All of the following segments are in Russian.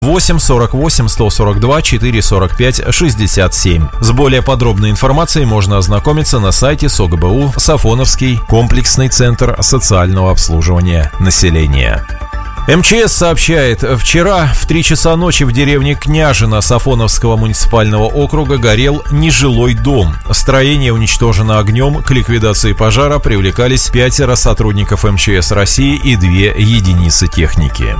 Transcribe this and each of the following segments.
8 48 142 445 67. С более подробной информацией можно ознакомиться на сайте СОГБУ «Сафоновский комплексный центр социального обслуживания населения». МЧС сообщает, вчера в 3 часа ночи в деревне Княжино Сафоновского муниципального округа горел нежилой дом. Строение уничтожено огнем, к ликвидации пожара привлекались 5 сотрудников МЧС России и 2 единицы техники.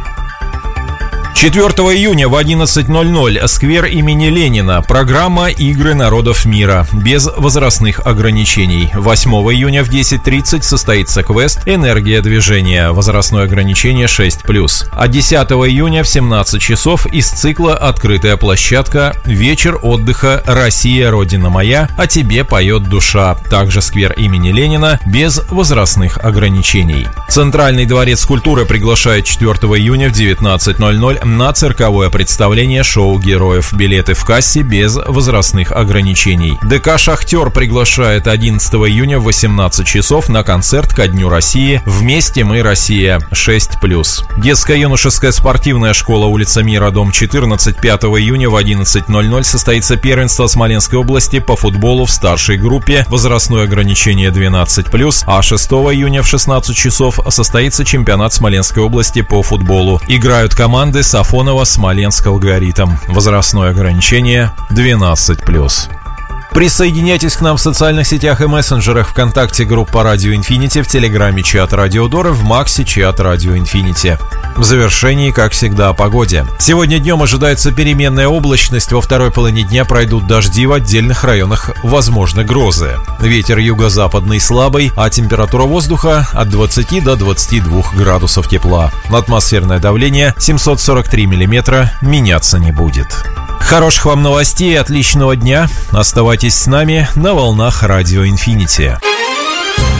4 июня в 11:00 сквер имени Ленина. Программа «Игры народов мира» без возрастных ограничений. 8 июня в 10:30 состоится квест «Энергия движения». Возрастное ограничение 6+. А 10 июня в 17 часов из цикла «Открытая площадка. Вечер отдыха. Россия, Родина моя. О тебе поет душа». Также сквер имени Ленина без возрастных ограничений. Центральный дворец культуры приглашает 4 июня в 19:00 на цирковое представление шоу героев. Билеты в кассе без возрастных ограничений. ДК «Шахтер» приглашает 11 июня в 18 часов на концерт ко Дню России «Вместе мы, Россия» 6+. Детско-юношеская спортивная школа, улица Мира, дом 14. 5 июня в 11:00 состоится первенство Смоленской области по футболу в старшей группе. Возрастное ограничение 12+. А 6 июня в 16 часов состоится чемпионат Смоленской области по футболу. Играют команды Сафоново, Смоленск, Алгоритм. Возрастное ограничение 12+. Присоединяйтесь к нам в социальных сетях и мессенджерах: ВКонтакте группа Радио Инфинити, в Телеграме чат Радио Дора, в Максе чат Радио Инфинити. В завершении, как всегда, о погоде. Сегодня днем ожидается переменная облачность, во второй половине дня пройдут дожди, в отдельных районах возможны грозы. Ветер юго-западный слабый, а температура воздуха от 20 до 22 градусов тепла. Атмосферное давление 743 миллиметра меняться не будет. Хороших вам новостей, отличного дня. Оставайтесь с нами на волнах Радио Инфинити.